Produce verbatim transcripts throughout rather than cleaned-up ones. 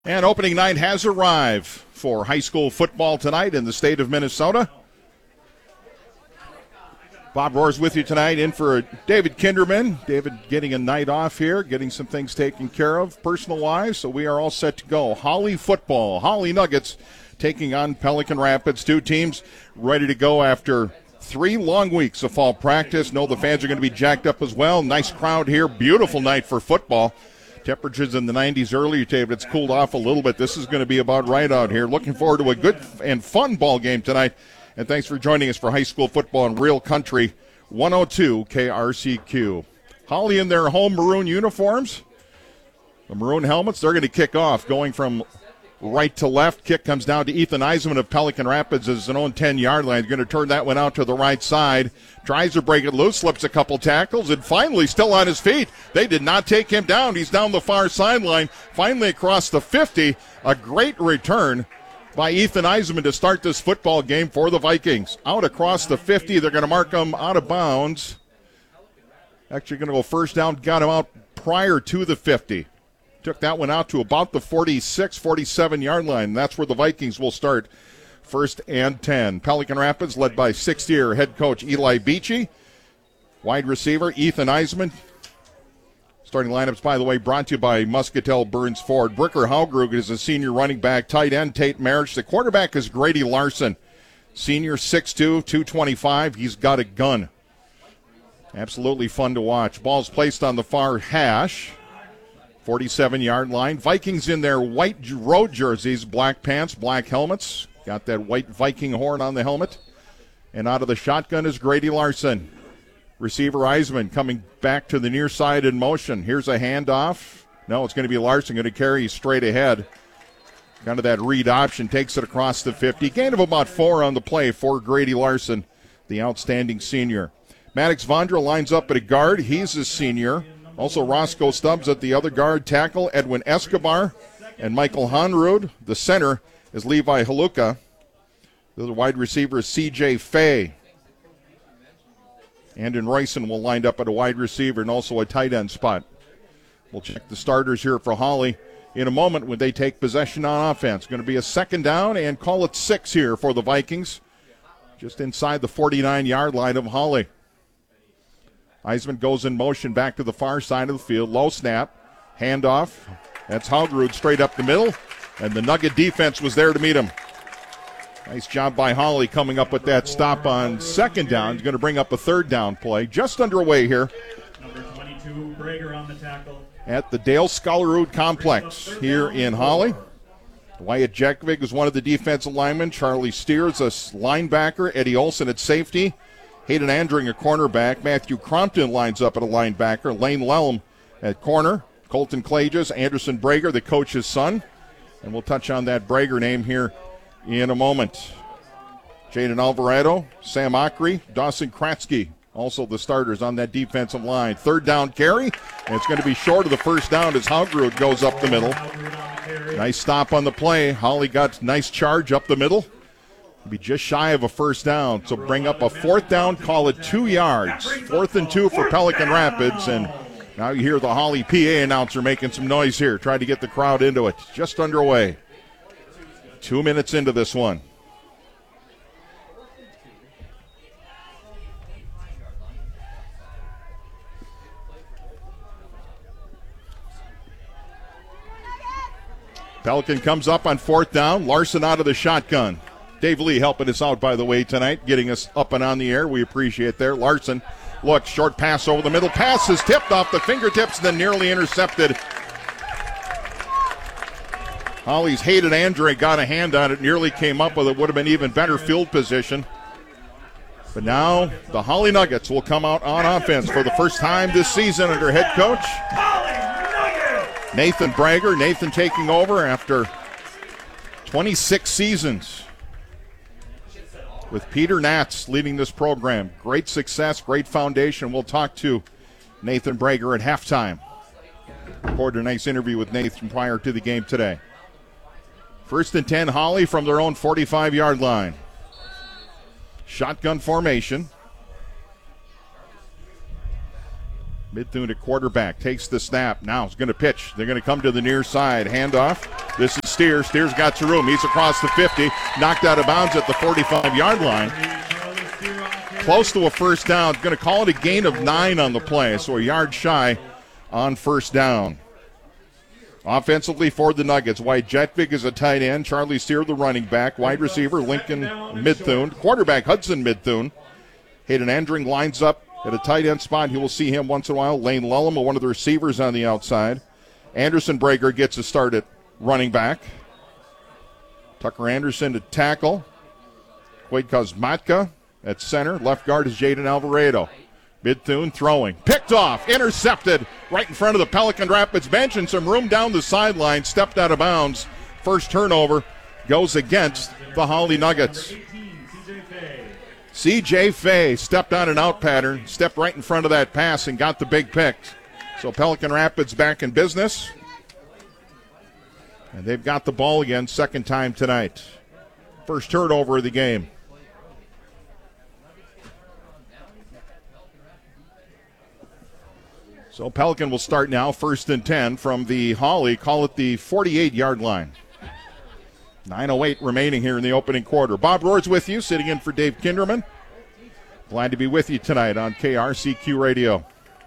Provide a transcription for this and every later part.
And opening night has arrived for high school football tonight in the state of Minnesota. Bob Rohr's with you tonight in for David Kinderman. David getting a night off here, getting some things taken care of personal-wise, so we are all set to go. Holly football, Holly Nuggets taking on Pelican Rapids. Two teams ready to go after three long weeks of fall practice. Know the fans are going to be jacked up as well. Nice crowd here. Beautiful night for football. Temperatures in the nineties earlier, David. It's cooled off a little bit. This is going to be about right out here. Looking forward to a good and fun ball game tonight. And thanks for joining us for high school football in Real Country, one oh two K R C Q. Holly in their home maroon uniforms. The maroon helmets, they're going to kick off. Going from right to left. Kick comes down to Ethan Eisman of Pelican Rapids as an own ten-yard line. He's going to turn that one out to the right side. Tries to break it loose, slips a couple tackles, and finally still on his feet. They did not take him down. He's down the far sideline, finally across the fifty. A great return by Ethan Eisman to start this football game for the Vikings. Out across the fifty. They're going to mark him out of bounds. Actually going to go first down. Got him out prior to the fifty. Took that one out to about the forty-six, forty-seven-yard line. That's where the Vikings will start first and ten. Pelican Rapids led by sixth-year head coach Eli Beachy. Wide receiver Ethan Eisman. Starting lineups, by the way, brought to you by Muscatel Burns Ford. Bricker Haugrug is a senior running back. Tight end Tate Marriage. The quarterback is Grady Larson. Senior six two, two twenty-five. He's got a gun. Absolutely fun to watch. Ball's placed on the far hash. forty-seven-yard line. Vikings in their white road jerseys, black pants, black helmets. Got that white Viking horn on the helmet. And out of the shotgun is Grady Larson. Receiver Eisman coming back to the near side in motion. Here's a handoff. No, it's going to be Larson going to carry straight ahead. Kind of that read option. Takes it across the fifty. Gain of about four on the play for Grady Larson, the outstanding senior. Maddox Vondra lines up at a guard. He's a senior. Also Roscoe Stubbs at the other guard tackle, Edwin Escobar and Michael Honrud. The center is Levi Haluka. The other wide receiver is C J Fay. Andon Royson will line up at a wide receiver and also a tight end spot. We'll check the starters here for Holly in a moment when they take possession on offense. Going to be a second down and call it six here for the Vikings. Just inside the forty-nine-yard line of Holly. Eisman goes in motion back to the far side of the field. Low snap. Handoff. That's Haugrud straight up the middle. And the Nugget defense was there to meet him. Nice job by Holly coming up with that stop on second down. He's going to bring up a third down play. Just underway here. Number twenty-two, Brager on the tackle. At the Dale Skollerud Complex here in Holly. Wyatt Jekovic is one of the defensive linemen. Charlie Steers, a linebacker. Eddie Olson at safety. Hayden Andring, a cornerback. Matthew Crompton lines up at a linebacker. Lane Lelm at corner. Colton Clages, Anderson Brager, the coach's son. And we'll touch on that Brager name here in a moment. Jaden Alvarado, Sam Acri, Dawson Kratzky, also the starters on that defensive line. Third down carry, and it's going to be short of the first down as Haugrud goes up the middle. Nice stop on the play. Holly got nice charge up the middle. Be just shy of a first down, so bring up a fourth down, call it two yards. Fourth and two for Pelican Rapids, and now you hear the Holly P A announcer making some noise here, trying to get the crowd into it. Just underway. Two minutes into this one. Pelican comes up on fourth down. Larson out of the shotgun. Dave Lee helping us out, by the way, tonight, getting us up and on the air. We appreciate there. Larson, look, short pass over the middle. Pass is tipped off the fingertips, then nearly intercepted. Holly's Hayden Andre got a hand on it, nearly came up with it. Would have been even better field position. But now the Holly Nuggets will come out on offense for the first time this season under head coach Nathan Brager. Nathan taking over after twenty-six seasons with Peter Natz leading this program. Great success, great foundation. We'll talk to Nathan Brager at halftime. Recorded a nice interview with Nathan prior to the game today. First and ten, Holly from their own forty-five-yard line. Shotgun formation. Midthune at quarterback, takes the snap. Now he's going to pitch. They're going to come to the near side. Handoff. This is Steer. Steer's got some room. He's across the fifty. Knocked out of bounds at the forty-five-yard line. Close to a first down. Going to call it a gain of nine on the play, so a yard shy on first down. Offensively for the Nuggets, White Jetvig is a tight end. Charlie Steer, the running back. Wide receiver, Lincoln Midthune. Quarterback, Hudson Midthune. Hayden Andring lines up at a tight end spot. You will see him once in a while. Lane Lellum, one of the receivers on the outside. Anderson Brager gets a start at running back. Tucker Anderson to tackle. Quaid Kosmatka at center. Left guard is Jaden Alvarado. Midthune throwing. Picked off. Intercepted right in front of the Pelican Rapids bench, and some room down the sideline. Stepped out of bounds. First turnover goes against the Holly Nuggets. C J Fay stepped on an out pattern, stepped right in front of that pass and got the big pick. So Pelican Rapids back in business. And they've got the ball again, second time tonight. First turnover of the game. So Pelican will start now, first and ten from the Holly, call it the forty-eight-yard line. nine oh eight remaining here in the opening quarter. Bob Rohr's with you, sitting in for Dave Kinderman. Glad to be with you tonight on K R C Q Radio.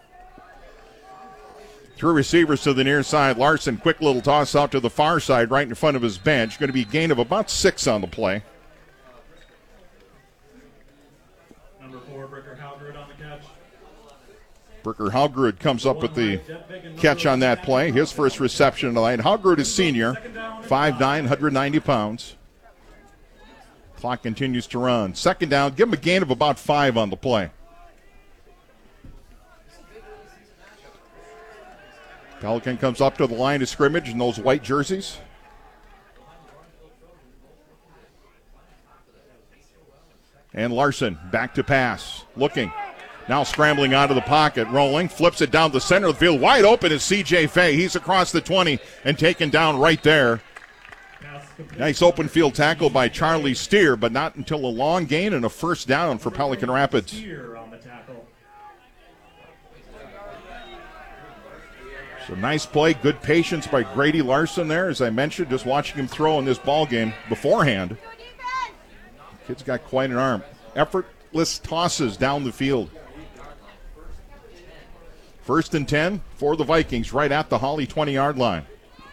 Three receivers to the near side. Larson, quick little toss out to the far side right in front of his bench. Going to be a gain of about six on the play. Number four, Bricker Halgrud on the catch. Bricker Halgrud comes up with the catch on that play. His first reception tonight. Halgrud is senior, five nine, one hundred ninety pounds. Clock continues to run. Second down, give him a gain of about five on the play. Pelican comes up to the line of scrimmage in those white jerseys. And Larson back to pass, looking. Now scrambling out of the pocket, rolling, flips it down the center of the field. Wide open is C J Fay. He's across the twenty and taken down right there. Nice open field tackle by Charlie Steer, but not until a long gain and a first down for Pelican Rapids. So nice play, good patience by Grady Larson there. As I mentioned, just watching him throw in this ball game beforehand. Kid's got quite an arm. Effortless tosses down the field. First and ten for the Vikings, right at the Holly twenty-yard line.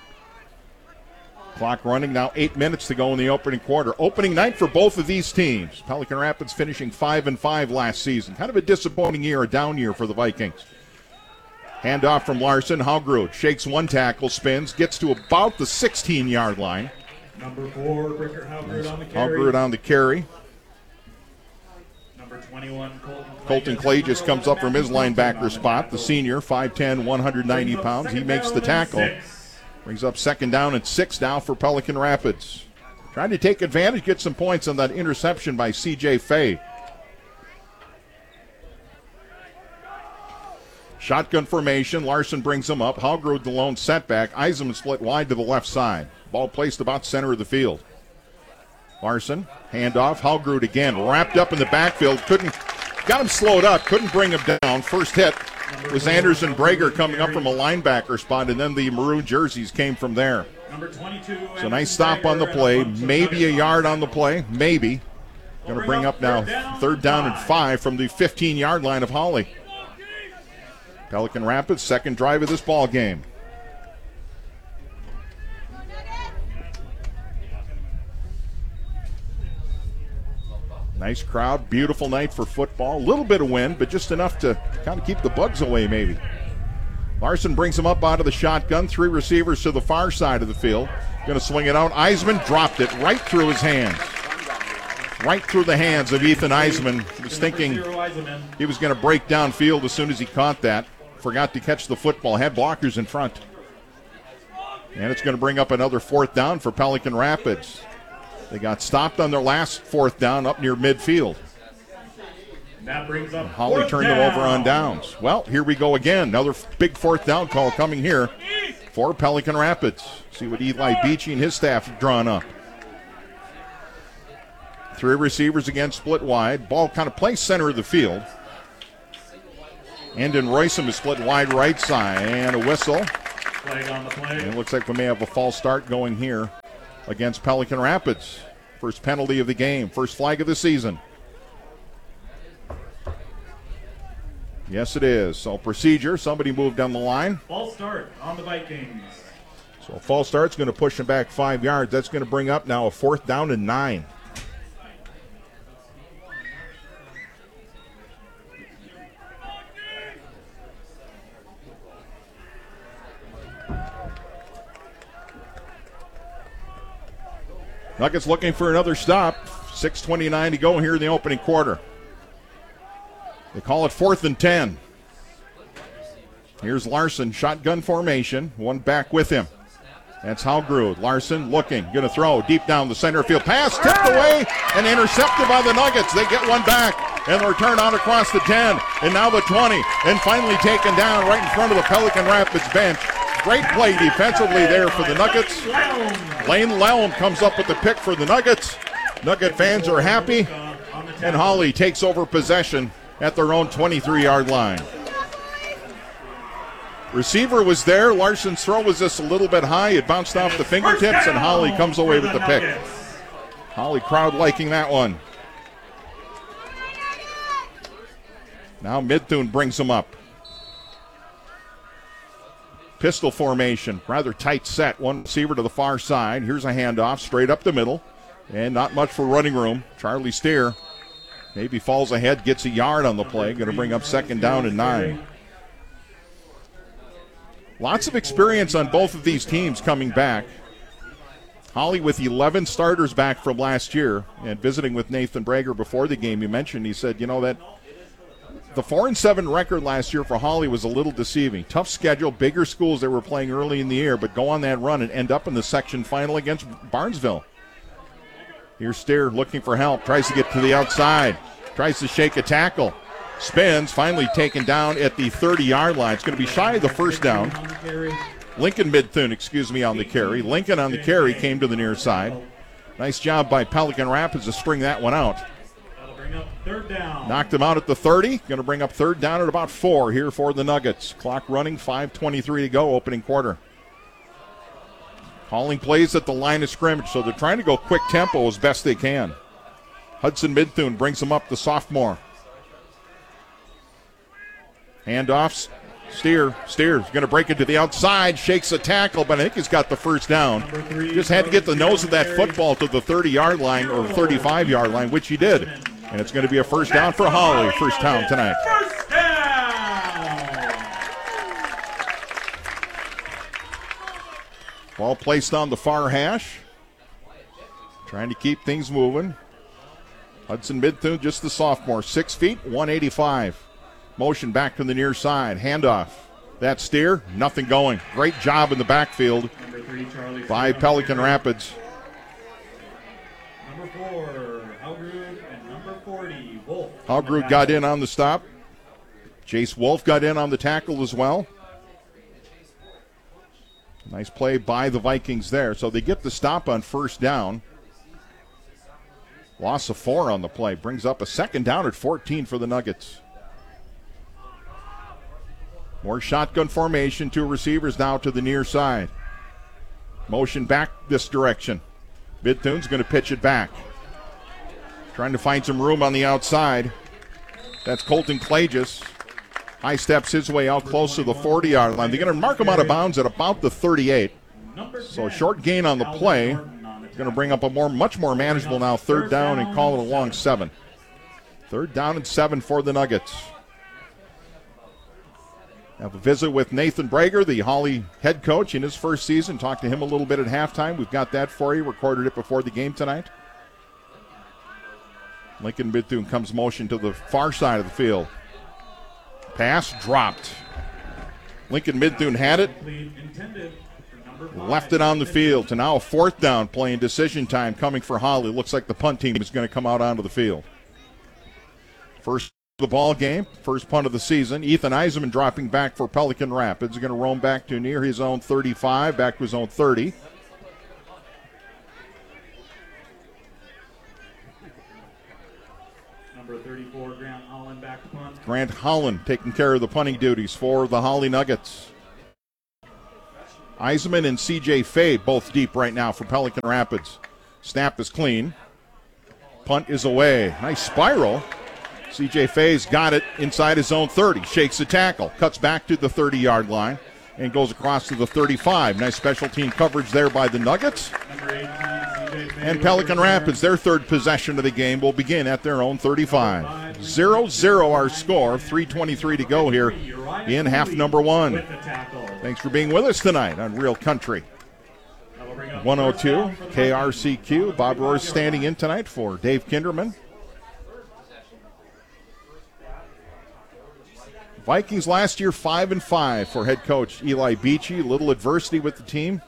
Clock running now, eight minutes to go in the opening quarter. Opening night for both of these teams. Pelican Rapids finishing five and five last season. Kind of a disappointing year, a down year for the Vikings. Handoff from Larson. Halgrud shakes one tackle, spins, gets to about the sixteen-yard line. Number four, Bricker Halgrud on the carry. Halgrud on the carry. Number twenty-one, Colton Clay. Colton Clay just comes up from his linebacker spot. The senior, five ten, one hundred ninety pounds. He makes the tackle. Brings up second down and six now for Pelican Rapids. Trying to take advantage, get some points on that interception by C J Fay. Shotgun formation. Larson brings him up. Halgrud the lone setback. Eisenman split wide to the left side. Ball placed about center of the field. Larson, handoff. Halgrud again, wrapped up in the backfield. Couldn't, got him slowed up. Couldn't bring him down. First hit was Anderson Brager coming up from a linebacker spot, and then the maroon jerseys came from there. Number twenty-two. So nice stop on the play. Maybe a yard on the play. Maybe. Going to bring up now third down and five from the fifteen-yard line of Holly. Pelican Rapids, second drive of this ball game. Nice crowd, beautiful night for football. A little bit of wind, but just enough to kind of keep the bugs away maybe. Larson brings him up out of the shotgun. Three receivers to the far side of the field. Going to swing it out. Eisman dropped it right through his hands. Right through the hands of Ethan Eisman. He was thinking he was going to break downfield as soon as he caught that. Forgot to catch the football. Had blockers in front. And it's going to bring up another fourth down for Pelican Rapids. They got stopped on their last fourth down up near midfield. That brings up Holly turned down. them over on downs. Well, here we go again. Another big fourth down call coming here for Pelican Rapids. See what Eli Beachy and his staff have drawn up. Three receivers again, split wide. Ball kind of placed center of the field. Andon Roysum is split wide right side, and a whistle. Flag on the play. And it looks like we may have a false start going here against Pelican Rapids. First penalty of the game, first flag of the season. Yes, it is. So procedure, somebody moved down the line. False start on the Vikings. So false start's going to push him back five yards. That's going to bring up now a fourth down and nine. Nuggets looking for another stop. six twenty-nine to go here in the opening quarter. They call it fourth and ten. Here's Larson, shotgun formation, one back with him. That's Halgrud. Larson looking, going to throw deep down the center field. Pass tipped away and intercepted by the Nuggets. They get one back and the return out across the ten and now the twenty and finally taken down right in front of the Pelican Rapids bench. Great play defensively there for the Nuggets. Lane Lelm comes up with the pick for the Nuggets. Nugget fans are happy, and Holly takes over possession at their own twenty-three-yard line. Receiver was there. Larson's throw was just a little bit high. It bounced off the fingertips, and Holly comes away with the pick. Holly crowd liking that one. Now Midthun brings him up. Pistol formation, rather tight set. One receiver to the far side. Here's a handoff straight up the middle. And not much for running room. Charlie Steer maybe falls ahead, gets a yard on the play. Going to bring up second down and nine. Lots of experience on both of these teams coming back. Holly with eleven starters back from last year. And visiting with Nathan Brager before the game, he mentioned, he said, you know, that the four and seven record last year for Holly was a little deceiving. Tough schedule, bigger schools they were playing early in the year, but go on that run and end up in the section final against Barnesville. Here's Steer looking for help, tries to get to the outside, tries to shake a tackle, spins, finally taken down at the thirty-yard line. It's going to be shy of the first down. Lincoln Midthun, excuse me, on the carry. Lincoln on the carry came to the near side. Nice job by Pelican Rapids to string that one out. Third down. Knocked him out at the thirty. Going to bring up third down at about four here for the Nuggets. Clock running, five twenty-three to go, opening quarter. Calling plays at the line of scrimmage, so they're trying to go quick tempo as best they can. Hudson Midthun brings him up, the sophomore. Handoffs. Steer. Steer's going to break it to the outside, shakes a tackle, but I think he's got the first down. Just had to get the nose of that football to the thirty-yard line or thirty-five-yard line, which he did. And it's going to be a first down for Holly. First down tonight. First down. Ball placed on the far hash. Trying to keep things moving. Hudson Midthun, just the sophomore. Six feet, one eighty-five. Motion back to the near side. Handoff. That Steer, nothing going. Great job in the backfield three, by Pelican Rapids. Number four, Halgrud, and number forty, Wolf. Halgrud got in on the stop. Jace Wolf got in on the tackle as well. Nice play by the Vikings there. So they get the stop on first down. Loss of four on the play. Brings up a second down at fourteen for the Nuggets. More shotgun formation. Two receivers now to the near side. Motion back this direction. Midthun's going to pitch it back. Trying to find some room on the outside. That's Colton Clagis. High steps his way out close to the forty-yard line. They're going to mark him out of bounds at about the thirty-eight. So short gain on the play. Going to bring up a more, much more manageable now third down and call it a long seven. Third down and seven for the Nuggets. Have a visit with Nathan Brager, the Holly head coach in his first season. Talked to him a little bit at halftime. We've got that for you. Recorded it before the game tonight. Lincoln Midthun comes motion to the far side of the field. Pass dropped. Lincoln Midthun had it. Left it on the field to now a fourth down play in decision time coming for Holly. Looks like the punt team is going to come out onto the field. First the ball game, first punt of the season. Ethan Eisenman dropping back for Pelican Rapids. Going to roam back to near his own thirty-five, back to his own thirty. Number thirty-four, Grant Holland, back to punt. Grant Holland taking care of the punting duties for the Holly Nuggets. Eisenman and C J Fay both deep right now for Pelican Rapids. Snap is clean. Punt is away. Nice spiral. C J Fay's got it inside his own thirty. Shakes the tackle. Cuts back to the thirty-yard line and goes across to the thirty-five. Nice special team coverage there by the Nuggets. Number eighteen, C J Fay. And Pelican Rapids, their third possession of the game, will begin at their own thirty-five. zero zero our score. three twenty-three to go here in half number one. Thanks for being with us tonight on Real Country. one oh two K R C Q. Bob Rohr's standing in tonight for Dave Kinderman. Vikings last year five and five for head coach Eli Beachy. Little adversity with the team.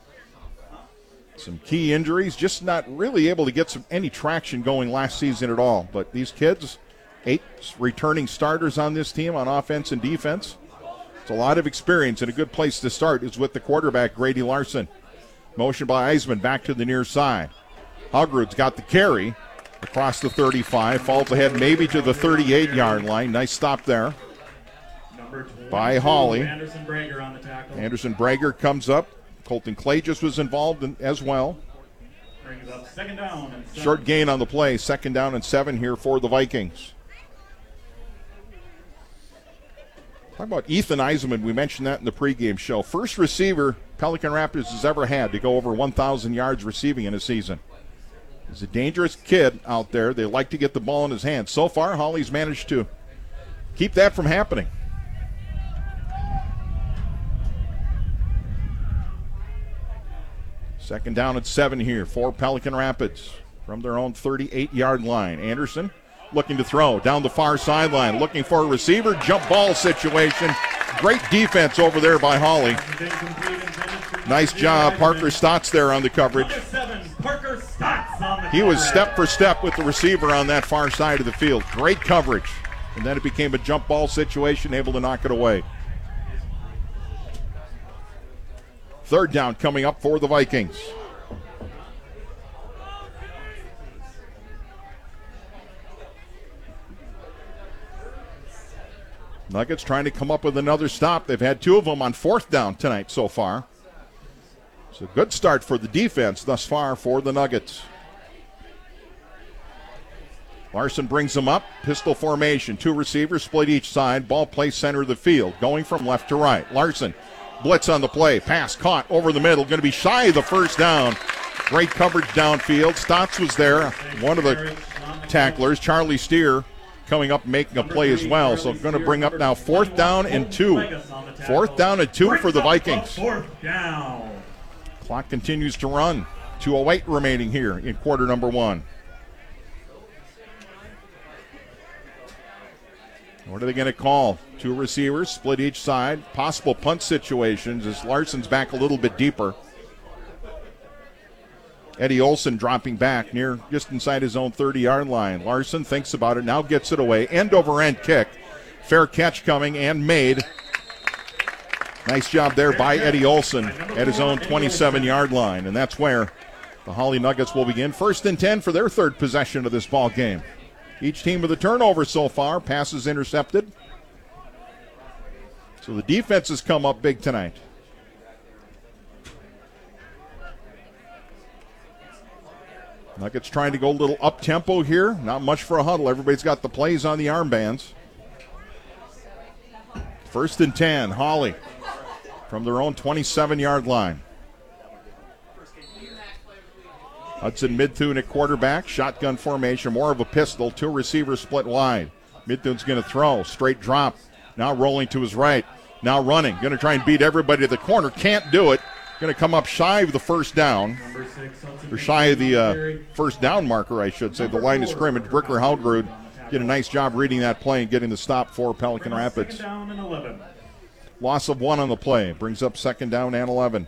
Some key injuries, just not really able to get some any traction going last season at all. But these kids, eight returning starters on this team on offense and defense. It's a lot of experience, and a good place to start is with the quarterback, Grady Larson. Motion by Eisman back to the near side. Hogrud's got the carry across the thirty-five, falls ahead maybe to the thirty-eight-yard line. Nice stop there by Hawley. Anderson Brager on the tackle. Anderson Brager comes up. Colton Clagis was involved in, as well. Brings up second down and seven. Short gain on the play. Second down and seven here for the Vikings. Talk about Ethan Eisenman. We mentioned that in the pregame show. First receiver Pelican Rapids has ever had to go over one thousand yards receiving in a season. He's a dangerous kid out there. They like to get the ball in his hands. So far, Hawley's managed to keep that from happening. Second down at seven here for Pelican Rapids from their own thirty-eight-yard line. Anderson looking to throw down the far sideline, looking for a receiver. Jump ball situation. Great defense over there by Hawley. Nice job. Parker Stotts there on the coverage. He was step for step with the receiver on that far side of the field. Great coverage. And then it became a jump ball situation, able to knock it away. Third down coming up for the Vikings. Nuggets trying to come up with another stop. They've had two of them on fourth down tonight so far. It's a good start for the defense thus far for the Nuggets. Larson brings them up. Pistol formation. Two receivers split each side. Ball placed center of the field. Going from left to right. Larson. Blitz on the play. Pass caught over the middle. Going to be shy of the first down. Great coverage downfield. Stotts was there. One of the tacklers. Charlie Steer coming up making a play as well. So going to bring up now fourth down and two. Fourth down and two for the Vikings. Fourth down. Clock continues to run. two oh eight remaining here in quarter number one. What are they going to call? Two receivers, split each side. Possible punt situations as Larson's back a little bit deeper. Eddie Olson dropping back near just inside his own thirty-yard line. Larson thinks about it, now gets it away. End over end kick. Fair catch coming and made. Nice job there by Eddie Olson at his own twenty-seven-yard line. And that's where the Hawley Nuggets will begin. First and ten for their third possession of this ball game. Each team with a turnover so far. Passes intercepted. So the defense has come up big tonight. Nuggets trying to go a little up-tempo here. Not much for a huddle. Everybody's got the plays on the armbands. First and ten, Hawley from their own twenty-seven-yard line. Hudson Midthun at quarterback. Shotgun formation, more of a pistol. Two receivers split wide. Midthun's going to throw. Straight drop. Now rolling to his right. Now running. Going to try and beat everybody to the corner. Can't do it. Going to come up shy of the first down. Or shy of the uh, first down marker, I should say. The line of scrimmage. Bricker Halgrud did a nice job reading that play and getting the stop for Pelican Rapids. Loss of one on the play. Brings up second down and eleven.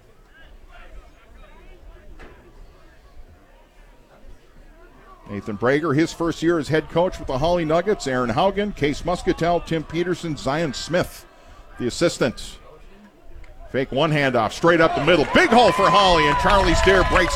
Nathan Brager, his first year as head coach with the Hawley Nuggets. Aaron Haugen, Case Muscatel, Tim Peterson, Zion Smith, the assistants. Fake one handoff, straight up the middle. Big hole for Hawley, and Charlie Steer breaks